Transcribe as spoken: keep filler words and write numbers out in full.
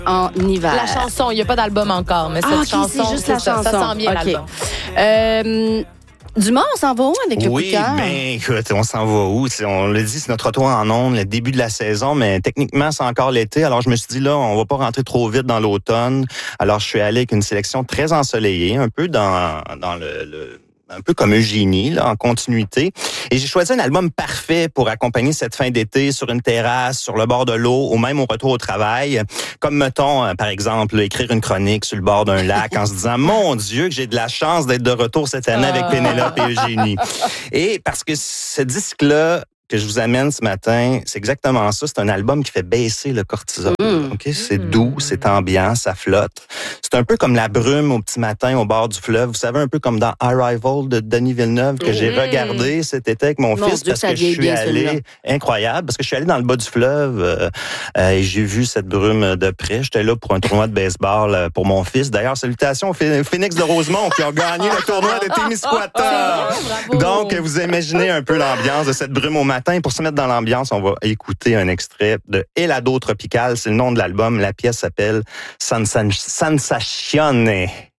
en hiver. La chanson, il n'y a pas d'album encore, mais cette ah, okay, chanson, c'est juste la ça, chanson. ça sent bien okay. l'album. Euh, Dumas, on s'en va où avec le oui, coup de cœur? Oui, ben écoute, on s'en va où? T'sais, on l'a dit, c'est notre retour en ondes, le début de la saison, mais techniquement, c'est encore l'été. Alors, je me suis dit, là, on va pas rentrer trop vite dans l'automne. Alors, je suis allé avec une sélection très ensoleillée, un peu dans, dans le... le un peu comme Eugénie, là, en continuité. Et j'ai choisi un album parfait pour accompagner cette fin d'été sur une terrasse, sur le bord de l'eau, ou même au retour au travail. Comme, mettons, par exemple, là, écrire une chronique sur le bord d'un lac en se disant « Mon Dieu, que j'ai de la chance d'être de retour cette année avec Pénélope et Eugénie. » Et parce que ce disque-là que je vous amène ce matin, c'est exactement ça. C'est un album qui fait baisser le cortisol. Mmh. Okay? C'est doux, c'est ambiant, ça flotte. C'est un peu comme la brume au petit matin au bord du fleuve. Vous savez, un peu comme dans Arrival de Denis Villeneuve que mmh. j'ai regardé cet été avec mon, mon fils Dieu, parce que, que je suis allé... Celui-là. Incroyable, parce que je suis allé dans le bas du fleuve euh, euh, et j'ai vu cette brume de près. J'étais là pour un tournoi de baseball euh, pour mon fils. D'ailleurs, salutations au Phoenix de Rosemont qui ont gagné le tournoi de Témiscouata. Donc, vous imaginez un peu l'ambiance de cette brume au matin. Pour se mettre dans l'ambiance, on va écouter un extrait de Helado Tropical. C'est le nom de l'album. La pièce s'appelle Sensazione.